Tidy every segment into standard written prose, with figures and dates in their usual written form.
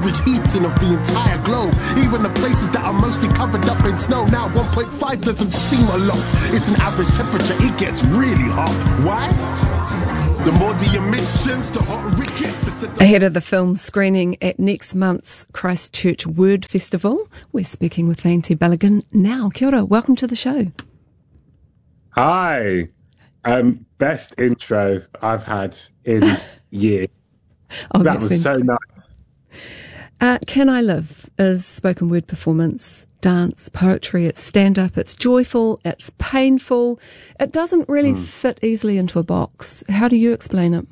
average heating of the entire globe. Even the places that are mostly covered up in snow. Now 1.5 doesn't seem a lot. It's an average temperature, it gets really hot. Why? The more the emissions, the hotter it gets. Ahead of the film screening at next month's Christchurch Word Festival, we're speaking with Vainti Balogun now. Kia ora, welcome to the show. Hi. Best intro I've had in years. That was so nice. Can I Live is spoken word performance, dance, poetry. It's stand-up, it's joyful, it's painful. It doesn't really fit easily into a box. How do you explain it?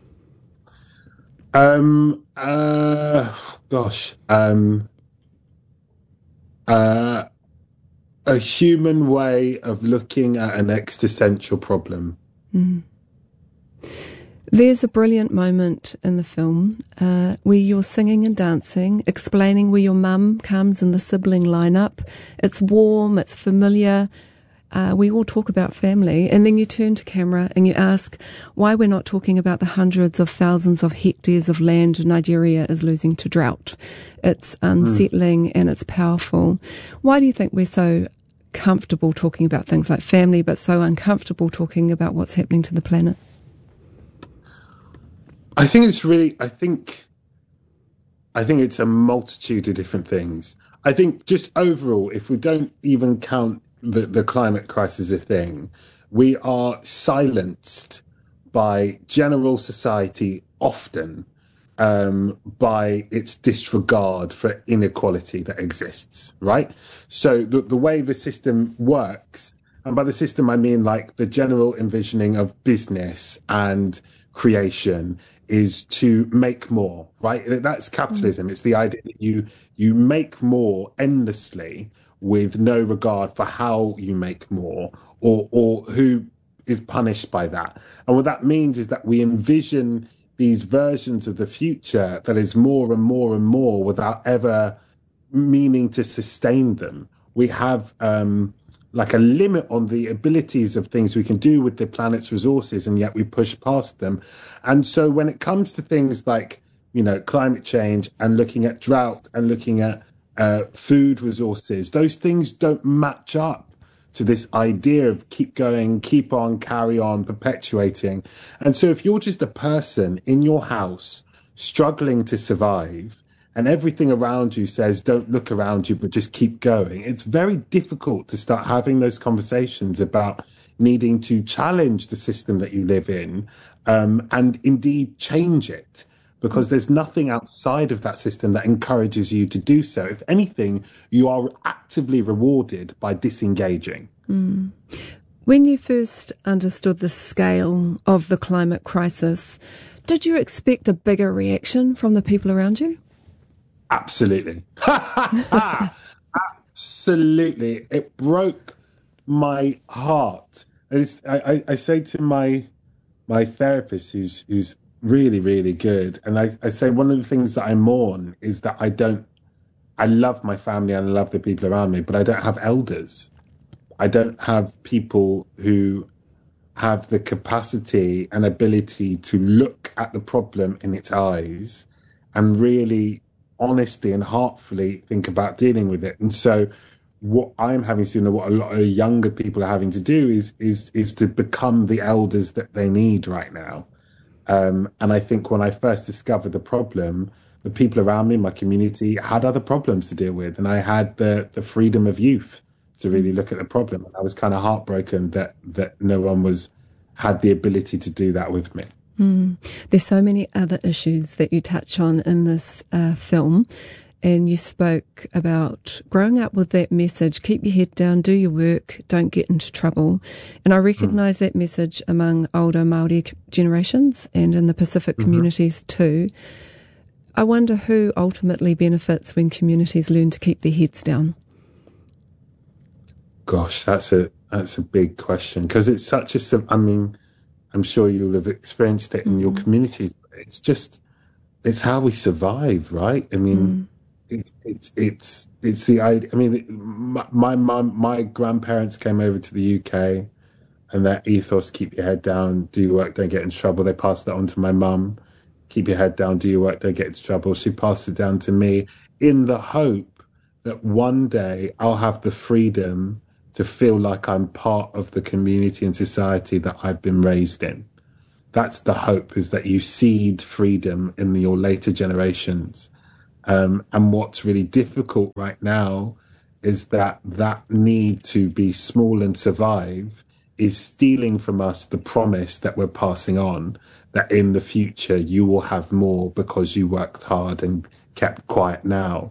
A human way of looking at an existential problem. There's a brilliant moment in the film where you're singing and dancing, explaining where your mum comes in the sibling lineup. It's warm, it's familiar. We all talk about family, and then you turn to camera and you ask why we're not talking about the hundreds of thousands of hectares of land Nigeria is losing to drought. It's unsettling and it's powerful. Why do you think we're so comfortable talking about things like family, but so uncomfortable talking about what's happening to the planet? I think it's a multitude of different things. I think just overall, if we don't even count the climate crisis a thing, we are silenced by general society often by its disregard for inequality that exists, right? So the way the system works, and by the system I mean like the general envisioning of business and creation, is to make more, right? That's capitalism. It's the idea that you make more endlessly with no regard for how you make more or who is punished by that. And what that means is that we envision these versions of the future that is more and more and more without ever meaning to sustain them. We have like a limit on the abilities of things we can do with the planet's resources, and yet we push past them. And so when it comes to things like, climate change and looking at drought and looking at food resources, those things don't match up to this idea of keep going, keep on, carry on, perpetuating. And so if you're just a person in your house struggling to survive, and everything around you says, don't look around you, but just keep going, it's very difficult to start having those conversations about needing to challenge the system that you live in, and indeed change it, because there's nothing outside of that system that encourages you to do so. If anything, you are actively rewarded by disengaging. When you first understood the scale of the climate crisis, did you expect a bigger reaction from the people around you? Absolutely. Absolutely. It broke my heart. I say to my therapist, who's really, really good, and I say one of the things that I mourn is that I love my family and I love the people around me, but I don't have elders. I don't have people who have the capacity and ability to look at the problem in its eyes and really honestly and heartfully think about dealing with it. And so what I'm having to do, and what a lot of younger people are having to do, is to become the elders that they need right now. And I think when I first discovered the problem, the people around me, my community, had other problems to deal with, and I had the freedom of youth to really look at the problem. And I was kind of heartbroken that no one had the ability to do that with me. There's so many other issues that you touch on in this film, and you spoke about growing up with that message: keep your head down, do your work, don't get into trouble. And I recognise that message among older Māori generations and in the Pacific communities too. I wonder who ultimately benefits when communities learn to keep their heads down. Gosh, that's a big question, because it's such a, I mean, I'm sure you'll have experienced it in your communities. It's how we survive, right? I mean, it's the idea. I mean, my grandparents came over to the UK, and that ethos, keep your head down, do your work, don't get in trouble. They passed that on to my mum. keep your head down, do your work, don't get into trouble. She passed it down to me in the hope that one day I'll have the freedom to feel like I'm part of the community and society that I've been raised in. That's the hope, is that you seed freedom in your later generations. And what's really difficult right now is that need to be small and survive is stealing from us the promise that we're passing on, that in the future you will have more because you worked hard and kept quiet now.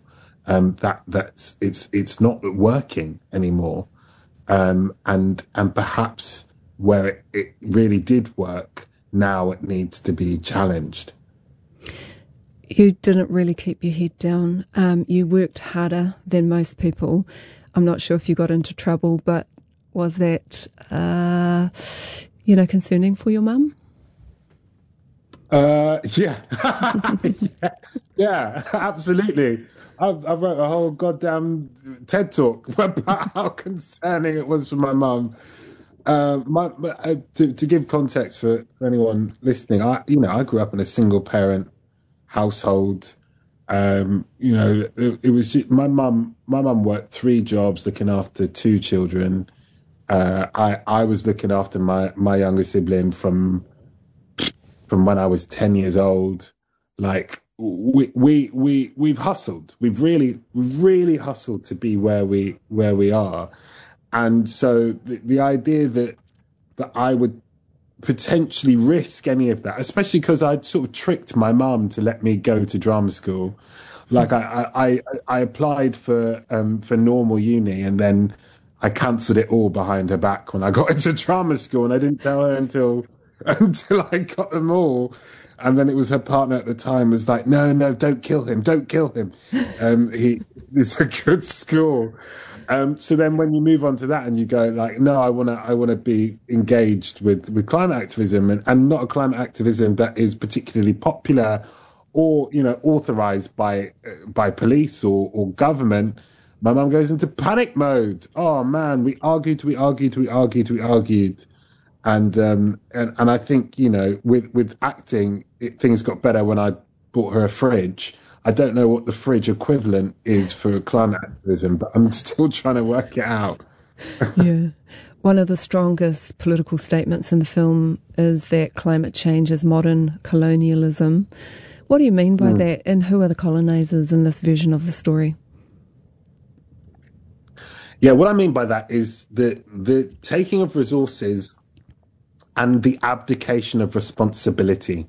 It's not working anymore. And perhaps where it really did work, now it needs to be challenged. You didn't really keep your head down. You worked harder than most people. I'm not sure if you got into trouble, but was that, concerning for your mum? Yeah. yeah, absolutely. I wrote a whole goddamn TED talk about how concerning it was for my mum. To give context for anyone listening, I grew up in a single parent household. It was just, my mum worked 3 jobs looking after 2 children. I was looking after my younger sibling from when I was 10 years old. Like we've hustled. We've really hustled to be where we are. And so the idea that I would potentially risk any of that, especially because I'd sort of tricked my mum to let me go to drama school. Like I applied for normal uni, and then I cancelled it all behind her back when I got into drama school, and I didn't tell her until I got them all. And then it was her partner at the time was like, no, don't kill him. He's a good school. So then when you move on to that and you go like, no, I want to be engaged with climate activism, and not a climate activism that is particularly popular or, authorized by police or government, my mum goes into panic mode. Oh man, we argued. And I think, with acting, things got better when I bought her a fridge. I don't know what the fridge equivalent is for climate activism, but I'm still trying to work it out. Yeah. One of the strongest political statements in the film is that climate change is modern colonialism. What do you mean by that, and who are the colonizers in this version of the story? Yeah, what I mean by that is the taking of resources and the abdication of responsibility.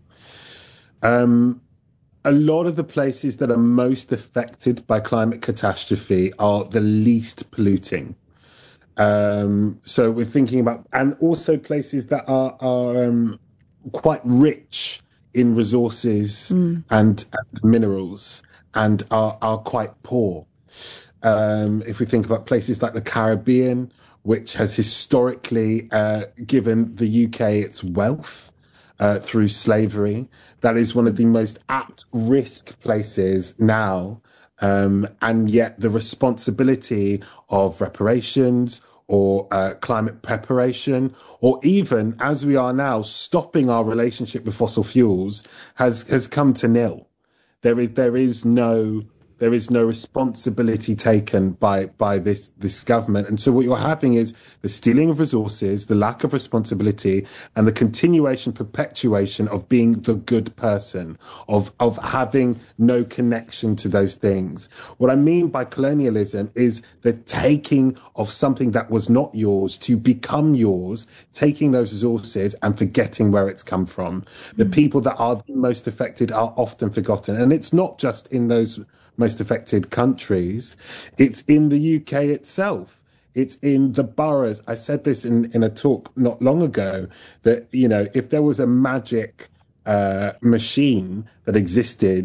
A lot of the places that are most affected by climate catastrophe are the least polluting. So we're thinking about, and also places that are quite rich in resources and minerals, and are quite poor. If we think about places like the Caribbean, which has historically given the UK its wealth through slavery, that is one of the most at-risk places now. And yet the responsibility of reparations or climate preparation, or even, as we are now, stopping our relationship with fossil fuels has come to nil. There is no responsibility taken by this government. And so what you're having is the stealing of resources, the lack of responsibility, and the perpetuation of being the good person, of having no connection to those things. What I mean by colonialism is the taking of something that was not yours to become yours, taking those resources and forgetting where it's come from. The people that are the most affected are often forgotten. And it's not just in those most affected countries, it's in the UK itself. It's in the boroughs. I said this in a talk not long ago, that, if there was a magic machine that existed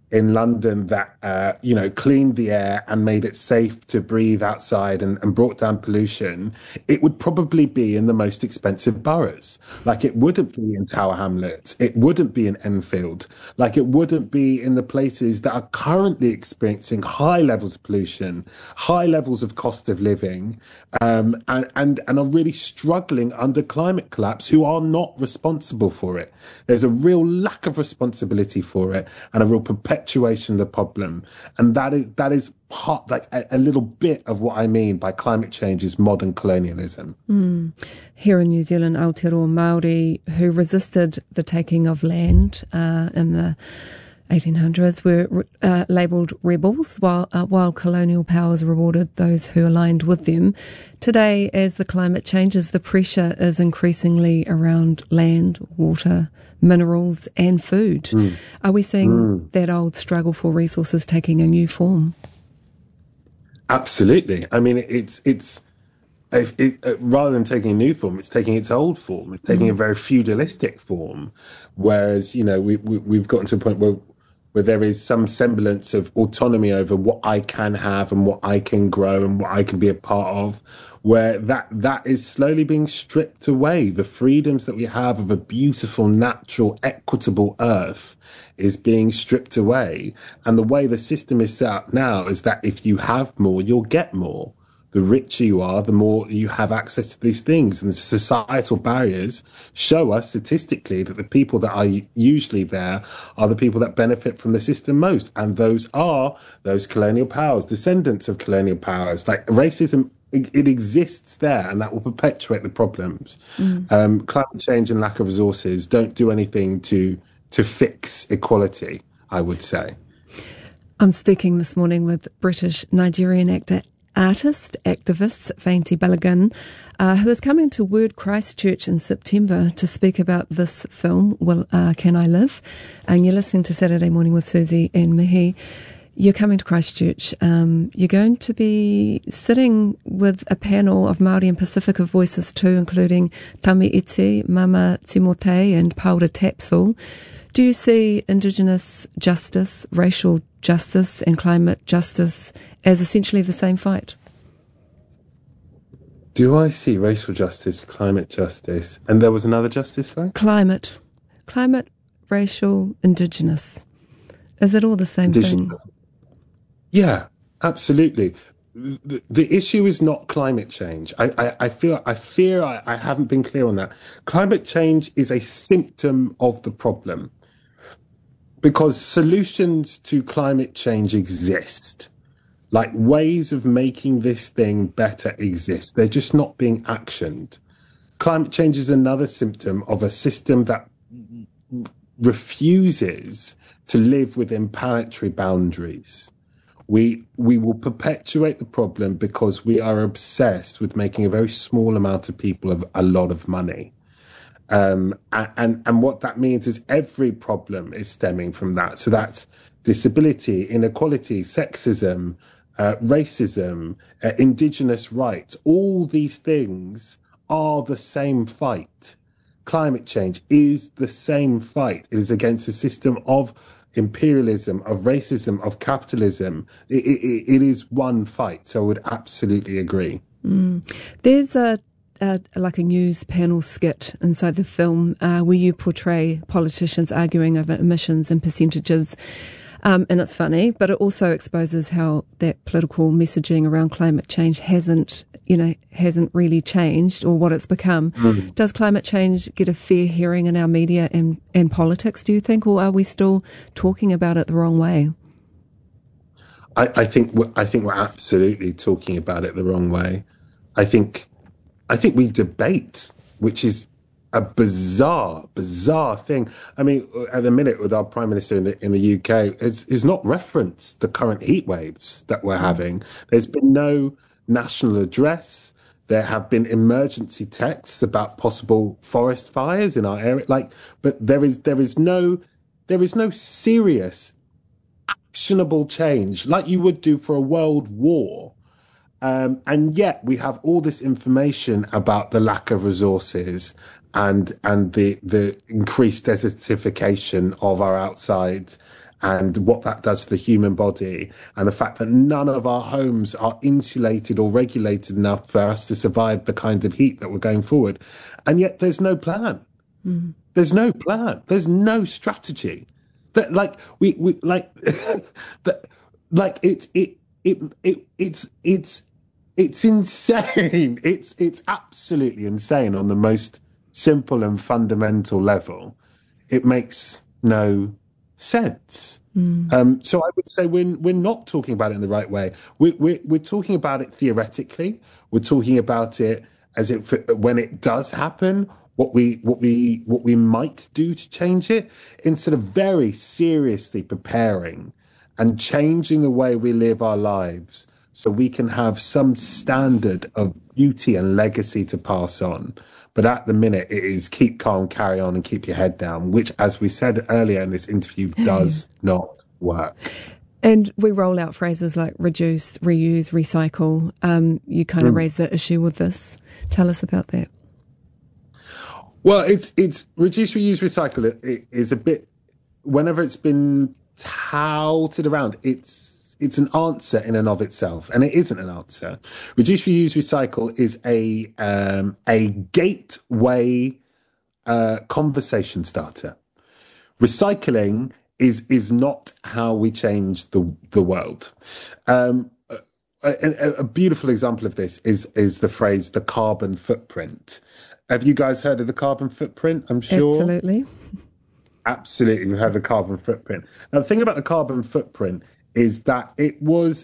in London that, cleaned the air and made it safe to breathe outside and brought down pollution, it would probably be in the most expensive boroughs. Like, it wouldn't be in Tower Hamlets. It wouldn't be in Enfield. Like, it wouldn't be in the places that are currently experiencing high levels of pollution, high levels of cost of living, and are really struggling under climate collapse, who are not responsible for it. There's a real lack of responsibility for it and a real perpetuation of the problem. And that is part, like a little bit of what I mean by climate change is modern colonialism. Here in New Zealand, Aotearoa Māori who resisted the taking of land in the 1800s were labelled rebels, while colonial powers rewarded those who aligned with them. Today, as the climate changes, the pressure is increasingly around land, water, minerals and food. Are we seeing that old struggle for resources taking a new form? Absolutely. I mean, it's rather than taking a new form, it's taking its old form. It's taking a very feudalistic form. Whereas, we've gotten to a point where there is some semblance of autonomy over what I can have and what I can grow and what I can be a part of, where that is slowly being stripped away. The freedoms that we have of a beautiful, natural, equitable earth is being stripped away. And the way the system is set up now is that if you have more, you'll get more. The richer you are, the more you have access to these things. And the societal barriers show us statistically that the people that are usually there are the people that benefit from the system most. And those are those colonial powers, descendants of colonial powers. Like, racism, it exists there, and that will perpetuate the problems. Climate change and lack of resources don't do anything to fix equality, I would say. I'm speaking this morning with British Nigerian artist, activist Fainty Balogun, who is coming to Word Christchurch in September to speak about this film, Can I Live? And you're listening to Saturday Morning with Susie and Mihi. You're coming to Christchurch. You're going to be sitting with a panel of Māori and Pacifica voices too, including Tami Iti, Mama Timote and Paura Tapsell. Do you see Indigenous justice, racial justice and climate justice as essentially the same fight? Do I see racial justice, climate justice, and there was another justice, right? Climate, racial, Indigenous. Is it all the same thing? Yeah, absolutely. The issue is not climate change. I fear I haven't been clear on that. Climate change is a symptom of the problem, because solutions to climate change exist. Like, ways of making this thing better exist. They're just not being actioned. Climate change is another symptom of a system that refuses to live within planetary boundaries. We will perpetuate the problem because we are obsessed with making a very small amount of people of a lot of money. And what that means is every problem is stemming from that. So that's disability, inequality, sexism, racism, Indigenous rights. All these things are the same fight. Climate change is the same fight. It is against a system of imperialism, of racism, of capitalism. It is one fight. So I would absolutely agree. There's like a news panel skit inside the film where you portray politicians arguing over emissions and percentages. And it's funny, but it also exposes how that political messaging around climate change hasn't really changed, or what it's become. Does climate change get a fair hearing in our media and politics, do you think, or are we still talking about it the wrong way? I think we're absolutely talking about it the wrong way. I think we debate, which is a bizarre thing. I mean, at the minute, with our Prime Minister in the UK, has not referenced the current heat waves that we're having. There's been no national address. There have been emergency texts about possible forest fires in our area. But there is no serious, actionable change like you would do for a world war. And yet we have all this information about the lack of resources and the increased desertification of our outsides and what that does to the human body, and the fact that none of our homes are insulated or regulated enough for us to survive the kind of heat that we're going forward. And yet there's no plan. There's no plan. There's no strategy. That we like that, like it's insane. It's absolutely insane on the most simple and fundamental level. It makes no sense. So I would say we're not talking about it in the right way. We're talking about it theoretically. We're talking about it as if when it does happen, what we might do to change it, instead of very seriously preparing and changing the way we live our lives so we can have some standard of beauty and legacy to pass on. But at the minute, it is keep calm, carry on, and keep your head down, which, as we said earlier in this interview, does not work. And we roll out phrases like reduce, reuse, recycle. You kind of raise the issue with this. Tell us about that. Well, it's reduce, reuse, recycle. It is a bit, whenever it's been touted around, it's an answer in and of itself, and it isn't an answer. Reduce, reuse, recycle is a gateway conversation starter. Recycling is not how we change the world. A beautiful example of this is the phrase "the carbon footprint." Have you guys heard of the carbon footprint? I'm sure. Absolutely. Absolutely, we've heard the carbon footprint. Now, the thing about the carbon footprint is that it was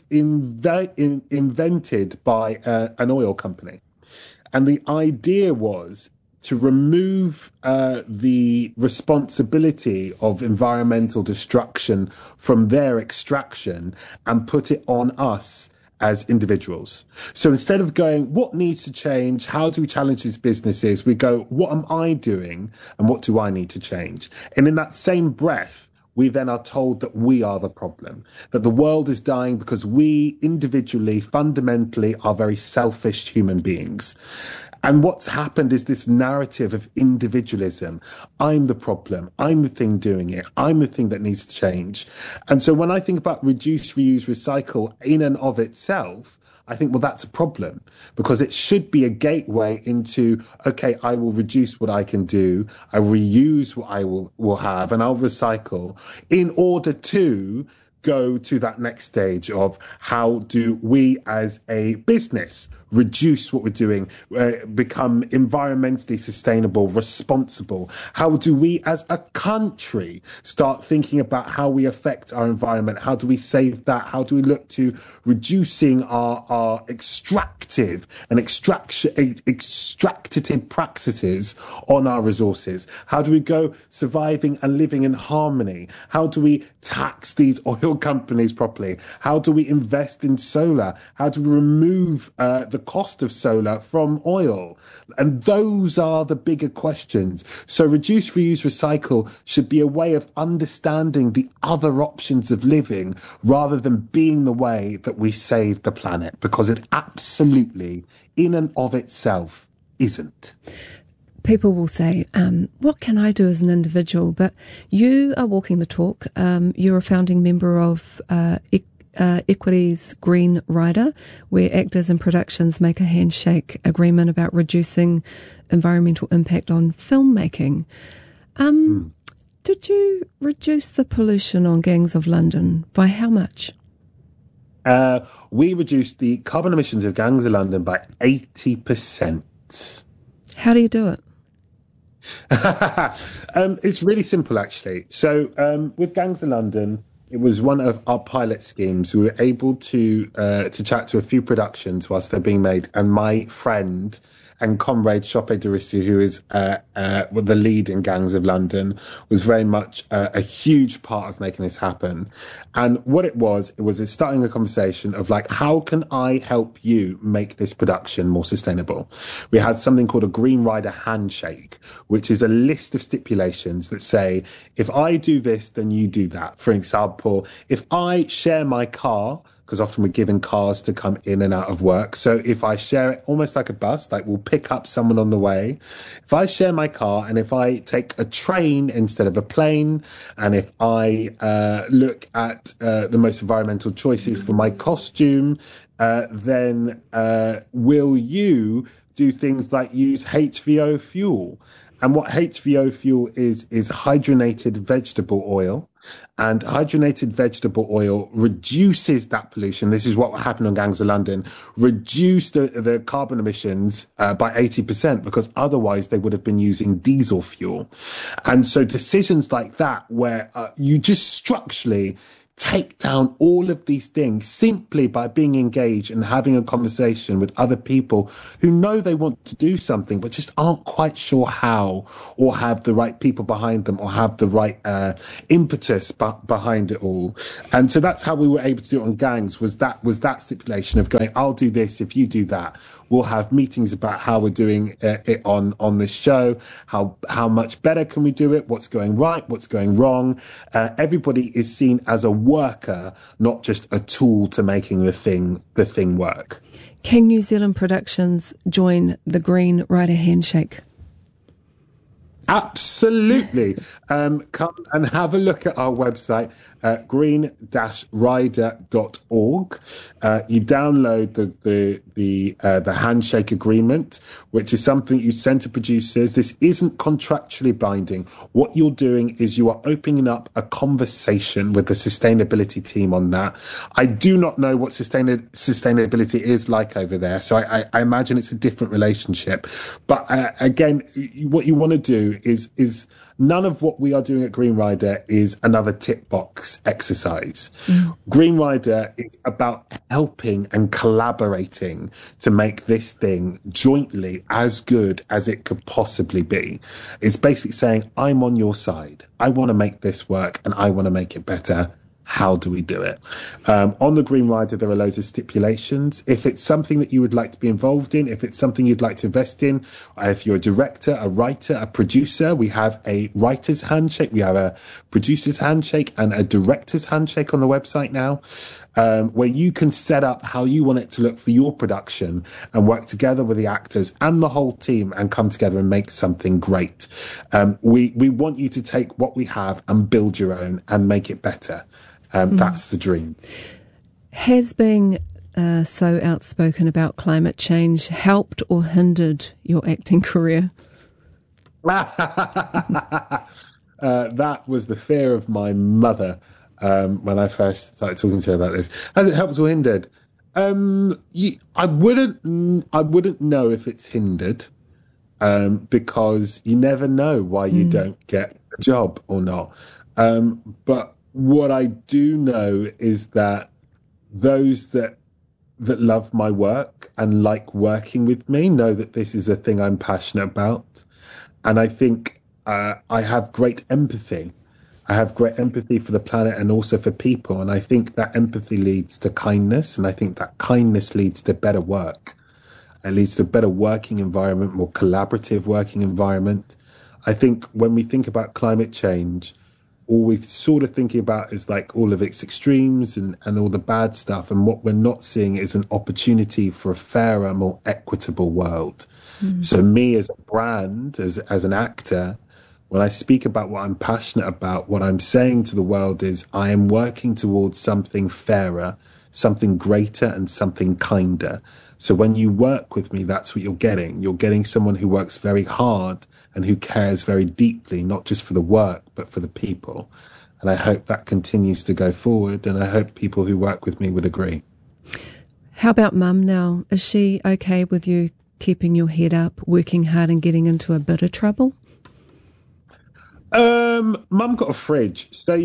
invented by an oil company. And the idea was to remove the responsibility of environmental destruction from their extraction and put it on us as individuals. So instead of going, what needs to change? How do we challenge these businesses? We go, what am I doing? And what do I need to change? And in that same breath, we then are told that we are the problem, that the world is dying because we individually, fundamentally, are very selfish human beings. And what's happened is this narrative of individualism. I'm the problem. I'm the thing doing it. I'm the thing that needs to change. And so when I think about reduce, reuse, recycle in and of itself, I think, well, that's a problem, because it should be a gateway into, okay, I will reduce what I can do. I will reuse what I will have, and I'll recycle in order to go to that next stage of how do we as a business reduce what we're doing, become environmentally sustainable, responsible? How do we as a country start thinking about how we affect our environment? How do we save that? How do we look to reducing our extractive and extractive practices on our resources? How do we go surviving and living in harmony? How do we tax these oil companies properly? How do we invest in solar? How do we remove the cost of solar from oil? And those are the bigger questions. So reduce, reuse, recycle should be a way of understanding the other options of living rather than being the way that we save the planet, because it absolutely, in and of itself, isn't. People will say, what can I do as an individual? But you are walking the talk. You're a founding member of Equity's Green Rider, where actors and productions make a handshake agreement about reducing environmental impact on filmmaking. Did you reduce the pollution on Gangs of London? By how much? We reduced the carbon emissions of Gangs of London by 80%. How do you do it? It's really simple, actually. So with Gangs of London, it was one of our pilot schemes. We were able to chat to a few productions whilst they're being made, and my friend and comrade Shope Dorisu, who is the lead in Gangs of London, was very much a huge part of making this happen. And what it was starting a conversation of like, how can I help you make this production more sustainable? We had something called a Green Rider handshake, which is a list of stipulations that say, if I do this, then you do that. For example, if I share my car, because often we're given cars to come in and out of work. So if I share it almost like a bus, like we'll pick up someone on the way. If I share my car and if I take a train instead of a plane, and if I look at the most environmental choices for my costume, then will you do things like use HVO fuel? And what HVO fuel is hydrogenated vegetable oil. And hydrogenated vegetable oil reduces that pollution. This is what happened on Gangs of London. Reduce the carbon emissions by 80%, because otherwise they would have been using diesel fuel. And so decisions like that, where you just structurally take down all of these things simply by being engaged and having a conversation with other people who know they want to do something but just aren't quite sure how, or have the right people behind them, or have the right impetus behind it all. And so that's how we were able to do it on Gangs, was that stipulation of going, I'll do this if you do that. We'll have meetings about how we're doing it on this show, how much better can we do it, what's going right, what's going wrong. Everybody is seen as a worker, not just a tool to making the thing work. Can New Zealand productions join the Green Rider Handshake? Absolutely. Come and have a look at our website, green-rider.org. You download the handshake agreement, which is something you send to producers. This isn't contractually binding. What you're doing is you are opening up a conversation with the sustainability team on that. I do not know what sustainability is like over there, so I imagine it's a different relationship. But again, what you want to do is none of what we are doing at Green Rider is another tick box exercise. Green Rider is about helping and collaborating to make this thing jointly as good as it could possibly be. It's basically saying, I'm on your side. I want to make this work and I want to make it better. How do we do it? On the Green Rider, there are loads of stipulations. If it's something that you would like to be involved in, if it's something you'd like to invest in, if you're a director, a writer, a producer, we have a writer's handshake, we have a producer's handshake and a director's handshake on the website now, where you can set up how you want it to look for your production and work together with the actors and the whole team and come together and make something great. We want you to take what we have and build your own and make it better. That's the dream. Has being so outspoken about climate change helped or hindered your acting career? That was the fear of my mother when I first started talking to her about this. Has it helped or hindered? I wouldn't know if it's hindered, because you never know why you don't get a job or not. But what I do know is that those that love my work and like working with me know that this is a thing I'm passionate about. And I think I have great empathy. I have great empathy for the planet and also for people. And I think that empathy leads to kindness. And I think that kindness leads to better work. It leads to a better working environment, more collaborative working environment. I think when we think about climate change, all we're sort of thinking about is like all of its extremes and all the bad stuff. And what we're not seeing is an opportunity for a fairer, more equitable world. So me as a brand, as an actor, when I speak about what I'm passionate about, what I'm saying to the world is I am working towards something fairer, something greater and something kinder. So when you work with me, that's what you're getting. You're getting someone who works very hard and who cares very deeply, not just for the work, but for the people. And I hope that continues to go forward. And I hope people who work with me would agree. How about Mum now? Is she okay with you keeping your head up, working hard and getting into a bit of trouble? Mum got a fridge. So,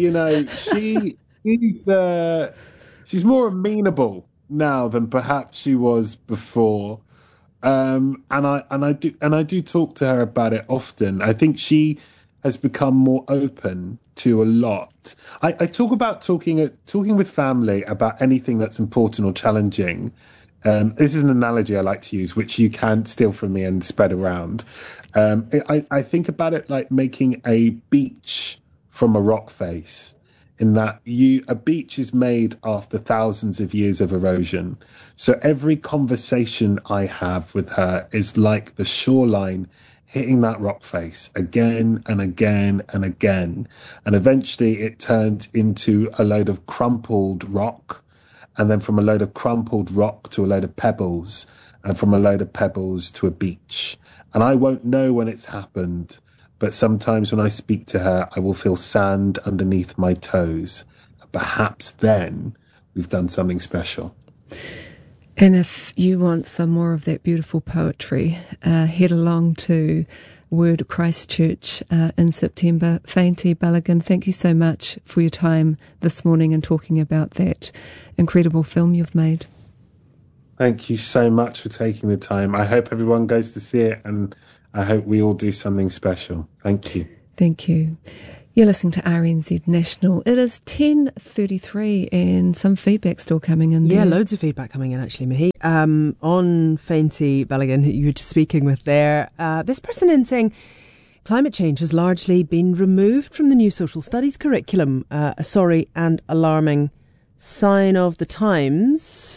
she's more amenable now than perhaps she was before. And I do talk to her about it often. I think she has become more open to a lot. I talk about talking with family about anything that's important or challenging. This is an analogy I like to use, which you can steal from me and spread around. I think about it like making a beach from a rock face. in that a beach is made after thousands of years of erosion. So every conversation I have with her is like the shoreline hitting that rock face again and again and again. And eventually it turned into a load of crumpled rock, and then from a load of crumpled rock to a load of pebbles, and from a load of pebbles to a beach. And I won't know when it's happened, but sometimes when I speak to her, I will feel sand underneath my toes. Perhaps then we've done something special. And if you want some more of that beautiful poetry, head along to Word Christchurch in September. Fainty Balogun, thank you so much for your time this morning and talking about that incredible film you've made. Thank you so much for taking the time. I hope everyone goes to see it, and I hope we all do something special. Thank you. Thank you. You're listening to RNZ National. It is 10:33 and some feedback still coming in there. Yeah, loads of feedback coming in actually, Mahi. On Fainty Balogun, who you were just speaking with there, this person in saying climate change has largely been removed from the new social studies curriculum. A sorry and alarming sign of the times.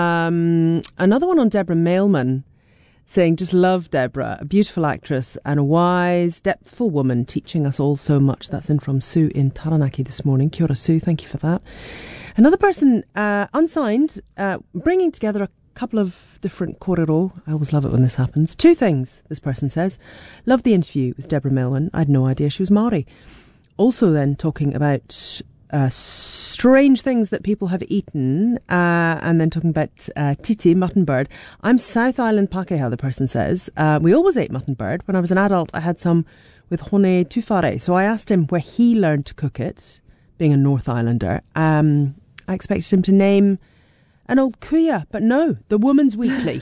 Another one on Deborah Mailman saying, just love Deborah, a beautiful actress and a wise, depthful woman teaching us all so much. That's in from Sue in Taranaki this morning. Kia ora, Sue, thank you for that. Another person, unsigned, bringing together a couple of different kōrero. I always love it when this happens. Two things, this person says. Love the interview with Deborah Mailman. I had no idea she was Māori. Also then talking about strange things that people have eaten, and then talking about titi, mutton bird. I'm South Island Pākehā, the person says. We always ate mutton bird. When I was an adult, I had some with hone tūwhare. So I asked him where he learned to cook it, being a North Islander. I expected him to name an old kuya, but no, the Woman's Weekly.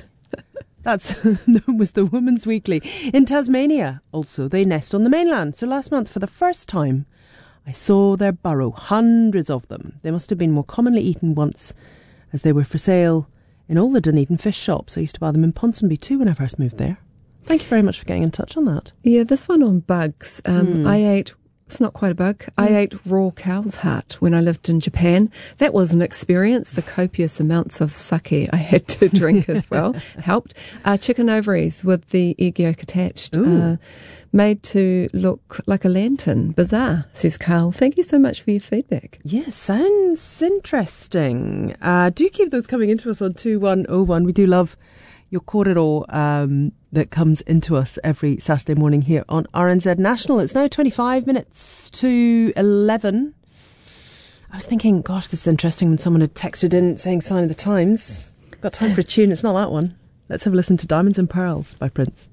Was the Woman's Weekly. In Tasmania, also, they nest on the mainland. So last month, for the first time, I saw their burrow, hundreds of them. They must have been more commonly eaten once, as they were for sale in all the Dunedin fish shops. I used to buy them in Ponsonby too when I first moved there. Thank you very much for getting in touch on that. Yeah, this one on bugs. It's not quite a bug. I ate raw cow's heart when I lived in Japan. That was an experience. The copious amounts of sake I had to drink as well helped. Chicken ovaries with the egg yolk attached. Made to look like a lantern. Bizarre, says Carl. Thank you so much for your feedback. Yes, sounds interesting. Do keep those coming into us on 2101. We do love your kōrero that comes into us every Saturday morning here on RNZ National. It's now 25 minutes to 11. I was thinking, gosh, this is interesting when someone had texted in saying sign of the times. Got time for a tune. It's not that one. Let's have a listen to Diamonds and Pearls by Prince.